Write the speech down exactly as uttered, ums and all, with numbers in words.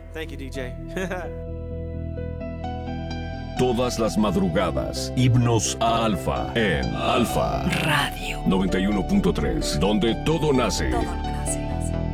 Thank you, D J. Todas las madrugadas, himnos a Alfa en Alfa Radio noventa y uno punto tres, donde todo nace. Todo nace.